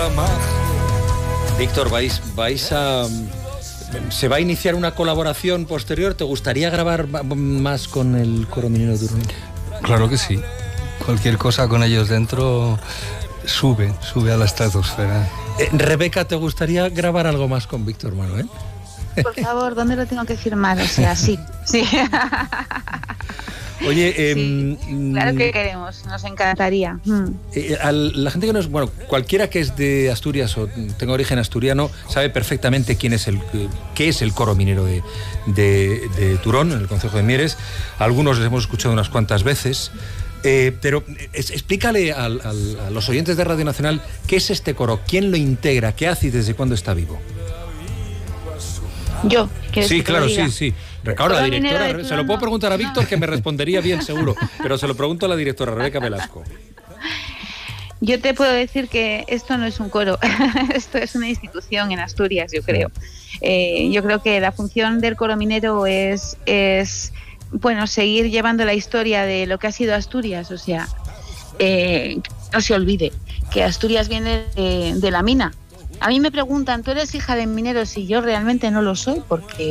Víctor, vais a... ¿Se va a iniciar una colaboración posterior? ¿Te gustaría grabar más con el Coro Minero de Turón? Claro que sí. Cualquier cosa con ellos dentro sube a la estratosfera. Rebeca, ¿te gustaría grabar algo más con Víctor Manuel? Por favor, ¿dónde lo tengo que firmar? O sea, sí. Oye, sí, claro que queremos, nos encantaría. A la gente que no es, bueno, cualquiera que es de Asturias o tenga origen asturiano sabe perfectamente qué es el Coro Minero de Turón, en el concejo de Mieres. Algunos les hemos escuchado unas cuantas veces, pero explícale a los oyentes de Radio Nacional qué es este coro, quién lo integra, qué hace y desde cuándo está vivo. Yo, sí, claro, sí. Ahora, la directora, se lo puedo preguntar a Víctor, que me respondería bien seguro, pero se lo pregunto a la directora, Rebeca Velasco. Yo te puedo decir que esto no es un coro, esto es una institución en Asturias, yo creo. Yo creo que la función del Coro Minero es bueno, seguir llevando la historia de lo que ha sido Asturias, o sea, no se olvide que Asturias viene de la mina. A mí me preguntan, ¿tú eres hija de mineros? Y yo realmente no lo soy, porque